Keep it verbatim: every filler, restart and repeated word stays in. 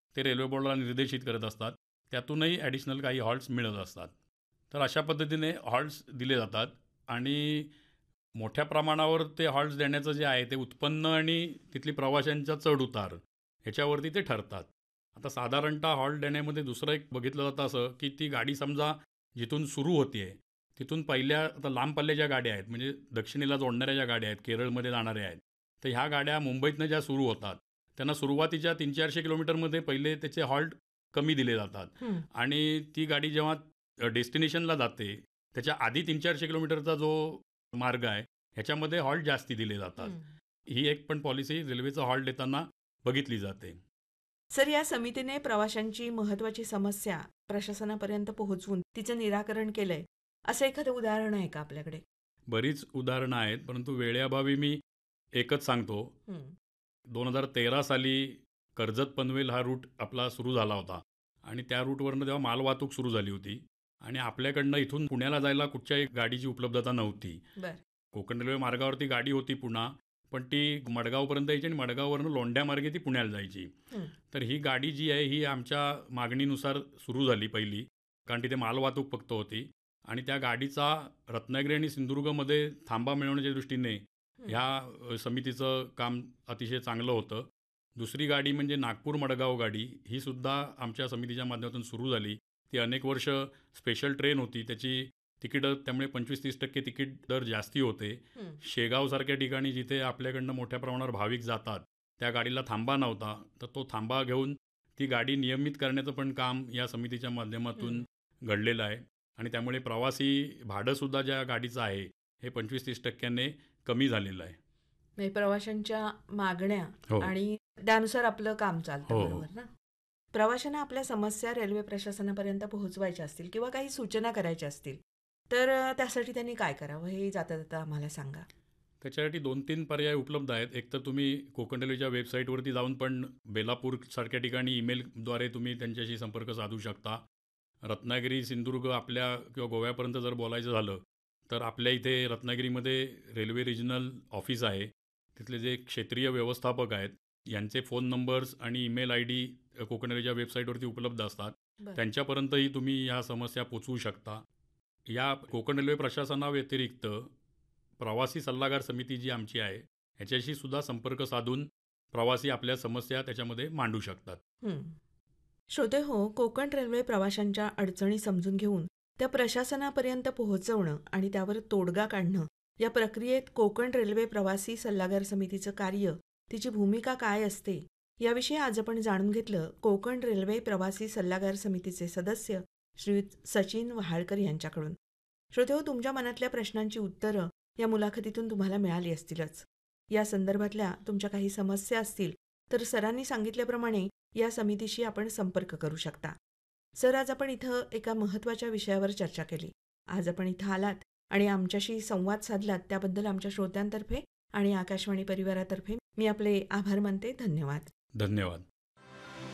ते रेल्वे बोर्डाला निर्देशित करत असतात. त्यातूनही ॲडिशनल काही हॉल्ट्स मिळत असतात. तर अशा पद्धतीने हॉल्ट्स दिले जातात आणि मोठ्या प्रमाणावर ते हॉल्ट्स देण्याचं जे आहे ते उत्पन्न आणि तिथली प्रवाशांचा चढ-उतार ह्याच्यावरती ते ठरतात. आता साधारणतः हॉल्ट देण्यामध्ये दुसरं एक बघितलं जातं असं, की ती गाडी समजा जिथून सुरू होतीये, तिथून पहिल्या आता लांब पल्ल्याच्या गाड्या आहेत, म्हणजे दक्षिणेला जोडणाऱ्या ज्या गाड्या आहेत, केरळमध्ये जाणाऱ्या आहेत, तर ह्या गाड्या मुंबईतनं ज्या सुरू होतात, त्यांना सुरुवातीच्या तीनशे चारशे किलोमीटरमध्ये पहिले त्याचे हॉल्ट कमी दिले जातात हं. आणि ती गाडी जेव्हा डेस्टिनेशनला जाते, त्याच्या आधी तीनशे चारशे किलोमीटरचा जो मार्ग आहे, ह्याच्यामध्ये हॉल्ट जास्ती दिले जातात. हं. ही एक पण पॉलिसी रेल्वेचा हॉल्ट देताना बघितली जाते. सर, या समितीने प्रवाशांची महत्त्वाची समस्या प्रशासनापर्यंत पोहोचवून तिचं निराकरण केलंय, असं एखादं उदाहरण आहे का आपल्याकडे? बरीच उदाहरणं आहेत, परंतु वेळेअभावी मी एकच सांगतो. हं. दोन हजार तेरा साली कर्जत पनवेल हा रूट आपला सुरू झाला होता आणि त्या रूटवरनं तेव्हा मालवाहतूक सुरू झाली होती आणि आपल्याकडनं इथून पुण्याला जायला कुठच्याही गाडीची उपलब्धता नव्हती. बरं. कोकण रेल्वे मार्गावरती गाडी होती पुन्हा, पण ती मडगावपर्यंत यायची आणि मडगाववरनं लोंढ्यामार्गे ती पुण्याला जायची. हं. तर ही गाडी जी आहे ही आमच्या मागणीनुसार सुरू झाली पहिली, कारण तिथे मालवाहतूक फक्त होती आणि त्या गाडीचा रत्नागिरी आणि सिंधुदुर्गमध्ये थांबा मिळवण्याच्या दृष्टीने ह्या अ, समितीचं काम अतिशय चांगलं होतं. दुसरी गाडी म्हणजे नागपूर मडगाव गाडी, ही सुद्धा आमच्या समितीच्या माध्यमातून सुरू झाली. ती अनेक वर्ष स्पेशल ट्रेन होती, त्याची तिकीटं त्यामुळे पंचवीस तीस टक्के तिकीट दर जास्ती होते. हं. शेगावसारख्या ठिकाणी जिथे आपल्याकडनं मोठ्या प्रमाणावर भाविक जातात, त्या गाडीला थांबा नव्हता, तर तो थांबा घेऊन ती गाडी नियमित करण्याचं पण काम या समितीच्या माध्यमातून घडलेलं आहे आणि त्यामुळे प्रवासी भाडंसुद्धा ज्या गाडीचं आहे, हे पंचवीस तीस टक्क्याने कमी झालेलं आहे. म्हणजे प्रवाशांच्या मागण्या हो. आणि त्यानुसार आपलं काम चालतं, हो. बरोबर ना? प्रवाशांना आपल्या समस्या रेल्वे प्रशासनापर्यंत पोहोचवायच्या असतील किंवा काही सूचना करायच्या असतील, तर अ, त्यासाठी त्यांनी काय करावं हे जाता जाता आम्हाला सांगा. त्याच्यासाठी दोन तीन पर्याय उपलब्ध आहेत. एक तर तुम्ही कोकण रेल्वेच्या वेबसाईटवरती जाऊन पण बेलापूरसारख्या ठिकाणी ईमेलद्वारे तुम्ही त्यांच्याशी संपर्क साधू शकता. रत्नागिरी, सिंधुदुर्ग आपल्या किंवा गोव्यापर्यंत जर बोलायचं झालं, तर आपल्या इथे रत्नागिरीमध्ये रेल्वे रिजनल ऑफिस आहे. तिथले जे क्षेत्रीय व्यवस्थापक आहेत, यांचे फोन नंबर्स आणि ईमेल आय डी कोकण रेल्वेच्या वेबसाईटवरती उपलब्ध असतात. बरं. त्यांच्यापर्यंतही तुम्ही ह्या समस्या पोचवू शकता. या कोकण रेल्वे प्रशासनाव्यतिरिक्त प्रवासी सल्लागार समिती जी आमची आहे, ह्याच्याशी सुद्धा संपर्क साधून प्रवासी आपल्या समस्या त्याच्यामध्ये मांडू शकतात. हं. श्रोते हो, कोकण रेल्वे प्रवाशांच्या अडचणी समजून घेऊन त्या प्रशासनापर्यंत पोहोचवणं आणि त्यावर तोडगा काढणं, या प्रक्रियेत कोकण रेल्वे प्रवासी सल्लागार समितीचं कार्य, तिची भूमिका काय असते, याविषयी आज आपण जाणून घेतलं कोकण रेल्वे प्रवासी सल्लागार समितीचे सदस्य श्रीयुत सचिन वहाळकर यांच्याकडून. श्रोते हो, तुमच्या मनातल्या प्रश्नांची उत्तरं या मुलाखतीतून तुम्हाला मिळाली असतीलच. या संदर्भातल्या तुमच्या काही समस्या असतील तर सरांनी सांगितल्याप्रमाणे या समितीशी आपण संपर्क करू शकता. सर, आज आपण इथं एका महत्त्वाच्या विषयावर चर्चा केली. आज आपण इथं आलात आणि आमच्याशी संवाद साधलात त्याबद्दल आमच्या श्रोत्यांतर्फे आणि आकाशवाणी परिवारातर्फे मी आपले आभार मानते. धन्यवाद. धन्यवाद.